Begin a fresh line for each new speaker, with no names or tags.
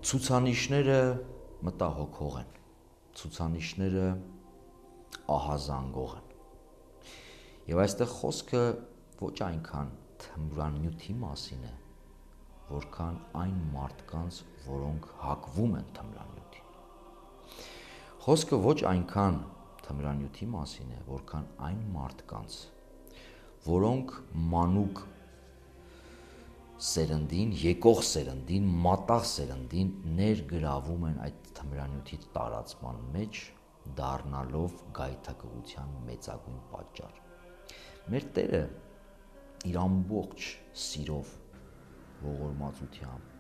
Ցուցանիշները մտահոգող են, ցուցանիշները ահազանգող են։ Եվ այստեղ խոսքը ոչ այնքան թմրանյութի մասին է, որքան այն մարդկանց, որոնք հակվում են թմրանյութին։ Խոսքը ոչ այնքան թմրանյութի մասին է, որքան այն մարդկանց, որոնք մանուկ սերնդին, եկող սերնդին, մատաղ սերնդին ներգրավում են այդ թմրանյութի տարածման մեջ, դառնալով գայթակղության մեծագույն պատճառ։ Մեր Տերը իր ամբողջ սիրով, ողորմածությամբ,